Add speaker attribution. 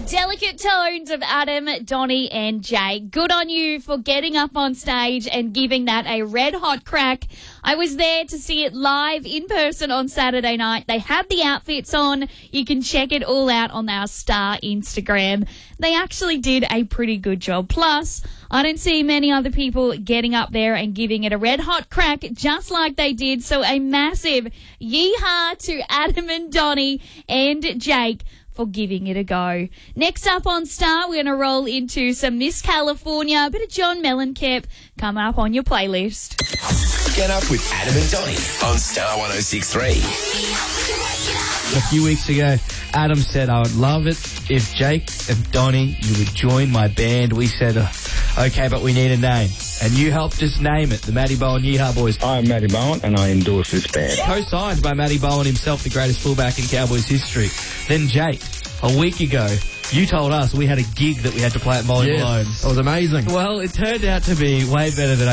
Speaker 1: Delicate tones of Adam, Donnie and Jake. Good on you for getting up on stage and giving that a red-hot crack. I was there to see it live in person on Saturday night. They had the outfits on. You can check it all out on our Star Instagram. They actually did a pretty good job. Plus, I don't see many other people getting up there and giving it a red-hot crack just like they did. So a massive yeehaw to Adam and Donnie and Jake for giving it a go. Next up on Star, we're going to roll into some Miss California, a bit of John Mellencamp coming up on your playlist.
Speaker 2: Get up with Adam and Donnie on Star 106.3.
Speaker 3: A few weeks ago, Adam said, I would love it if Jake and Donnie, you would join my band. We said, okay, but we need a name. And you helped us name it, the Matty Bowen Yeehaw Boys.
Speaker 4: I'm Matty Bowen and I endorse this band.
Speaker 3: Co-signed by Matty Bowen himself, the greatest fullback in Cowboys history. Then Jake, a week ago, you told us we had a gig that we had to play at Molly Malone's.
Speaker 5: That was amazing.
Speaker 3: Well, it turned out to be way better than